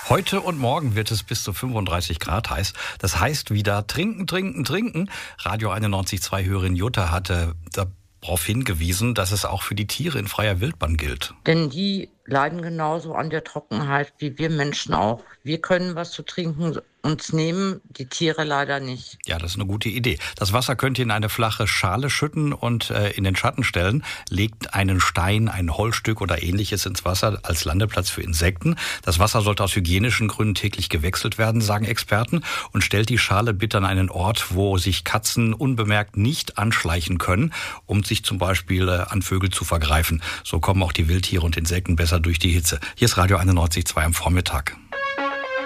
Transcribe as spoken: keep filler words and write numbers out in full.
Heute und morgen wird es bis zu fünfunddreißig Grad heiß. Das heißt wieder trinken, trinken, trinken. Radio einundneunzig Komma zwei Hörerin Jutta hatte darauf hingewiesen, dass es auch für die Tiere in freier Wildbahn gilt. Denn die leiden genauso an der Trockenheit wie wir Menschen auch. Wir können was zu trinken uns nehmen, die Tiere leider nicht. Ja, das ist eine gute Idee. Das Wasser könnt ihr in eine flache Schale schütten und äh, in den Schatten stellen. Legt einen Stein, ein Holzstück oder ähnliches ins Wasser als Landeplatz für Insekten. Das Wasser sollte aus hygienischen Gründen täglich gewechselt werden, sagen Experten. Und stellt die Schale bitte an einen Ort, wo sich Katzen unbemerkt nicht anschleichen können, um sich zum Beispiel äh, an Vögel zu vergreifen. So kommen auch die Wildtiere und Insekten besser durch die Hitze. Hier ist Radio einundneunzig Komma zwei am Vormittag.